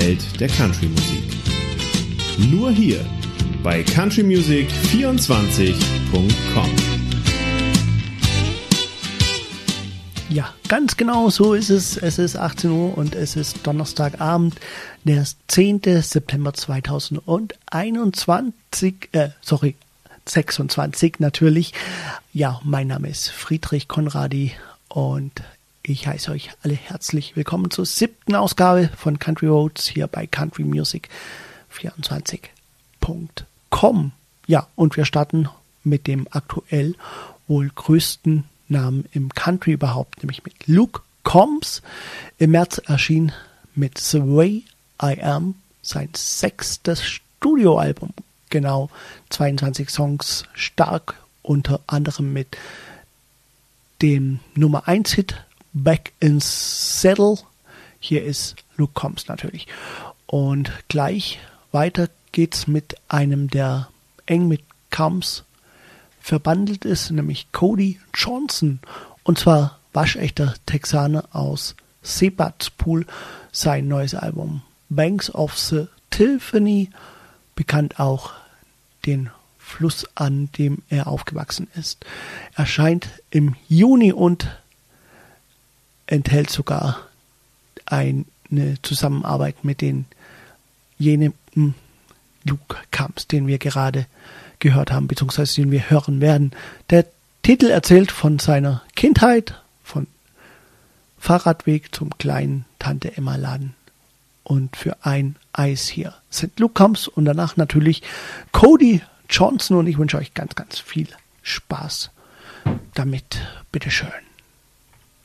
Welt der Country-Musik. Nur hier bei countrymusic24.com. Ja, ganz genau so ist es. Es ist 18 Uhr und es ist Donnerstagabend, der 10. September 26 natürlich. Ja, mein Name ist Friedrich Konradi und ich heiße euch alle herzlich willkommen zur 7. Ausgabe von Country Roads hier bei countrymusic24.com. Ja, und wir starten mit dem aktuell wohl größten Namen im Country überhaupt, nämlich mit Luke Combs. Im März erschien mit The Way I Am sein 6. Studioalbum. Genau, 22 Songs, stark, unter anderem mit dem Nummer 1 Hit Back in Saddle. Hier ist Luke Combs natürlich. Und gleich weiter geht's mit einem, der eng mit Combs verbandelt ist, nämlich Cody Johnson, und zwar waschechter Texaner aus Sebastopol. Sein neues Album Banks of the Tiffany, bekannt auch den Fluss, an dem er aufgewachsen ist, erscheint im Juni und enthält sogar eine Zusammenarbeit mit jenem Luke Combs, den wir gerade gehört haben, beziehungsweise den wir hören werden. Der Titel erzählt von seiner Kindheit, von Fahrradweg zum kleinen Tante-Emma-Laden und für ein Eis hier sind Luke Combs und danach natürlich Cody Johnson, und ich wünsche euch ganz, ganz viel Spaß damit. Bitteschön.